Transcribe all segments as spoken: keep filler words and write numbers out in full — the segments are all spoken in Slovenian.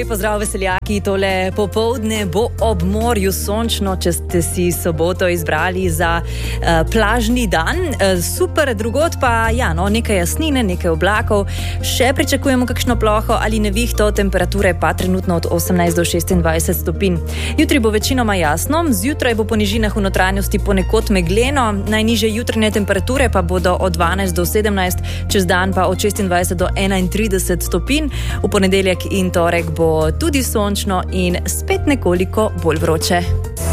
Lepo zdrav, veseljaki, tole popoldne bo ob morju sončno, če ste si soboto izbrali za uh, plažni dan. Uh, super, drugod pa, ja, no, nekaj jasnine, nekaj oblakov, še pričakujemo kakšno ploho ali nevihto, temperature pa trenutno od osemnajst do šestindvajset stopinj. Jutri bo večinoma jasno, zjutraj bo po nižinah v notranjosti ponekod megleno, najnižje jutranje temperature pa bodo od dvanajst do sedemnajst, čez dan pa od šestindvajset do enaintrideset stopinj. V ponedeljek in torek bo tudi sončno in spet nekoliko bolj vroče.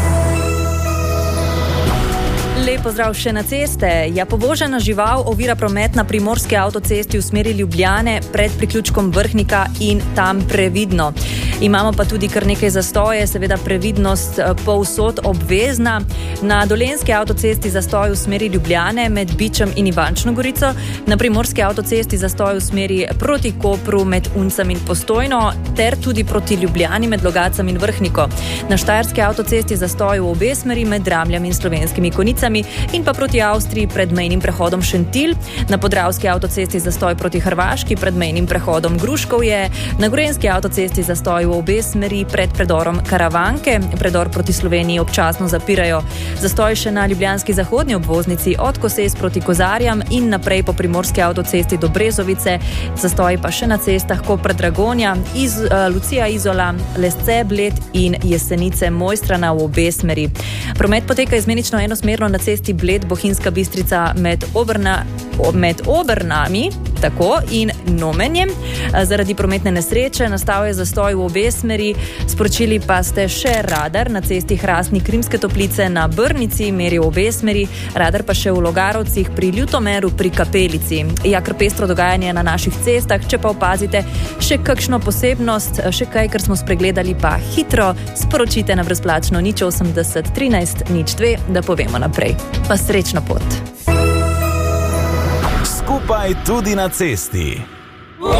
Lepo zdrav še na ceste. Ja, povožena žival ovira promet na primorski avtocesti v smeri Ljubljane pred priključkom Vrhnika in tam previdno. Imamo pa tudi kar nekaj zastoje, seveda previdnost povsod obvezna. Na dolenjski avtocesti zastoj v smeri Ljubljane med Bičem in Ivančno Gorico, na primorski avtocesti zastoj v smeri proti Kopru med Uncem in Postojno ter tudi proti Ljubljani med Logacem in Vrhniko. Na štajerski avtocesti zastoj v obe smeri med Dramljami in Slovenskimi Konicami in pa proti Avstriji pred mejnim prehodom Šentilj, na podravski avtocesti zastoj proti Hrvaški pred mejnim prehodom Gruškovje, na gorenjski avtocesti zastoj v obe smeri pred predorom Karavanke, predor proti Sloveniji občasno zapirajo. Zastoj še na ljubljanski zahodni obvoznici od Koses proti Kozarjam in naprej po primorski avtocesti do Brezovice, zastoj pa še na cestah Koper-Dragonja, iz, uh, Lucija Izola, Lesce, Bled in Jesenice Mojstrana v obe smeri. Promet poteka izmenično enosmerno na cesti Bled Bohinjska Bistrica med, Obrna, med Obrnami tako, in Nomenjem. Zaradi prometne nesreče nastal je zastoj v obe smeri. Sporočili pa ste še radar na cesti Hrastnik Rimske Toplice na Brnici, meri v obe smeri, radar pa še v Logarovcih pri Ljutomeru pri Kapelici. Ja, kar pestro dogajanje na naših cestah, če pa opazite še kakšno posebnost, še kaj, kar smo spregledali, pa hitro sporočite na brezplačno nič osemdeset trinajst nič dve, da povemo naprej. Pa srečno pot. Skupaj tudi na cesti.